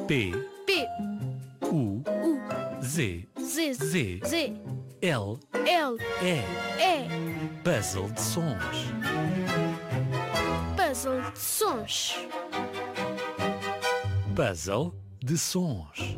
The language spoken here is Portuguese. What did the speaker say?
P, P, U, U, Z, Z, Z, Z, L, L, E. E. Puzzle de sons. Puzzle de sons. Puzzle de sons.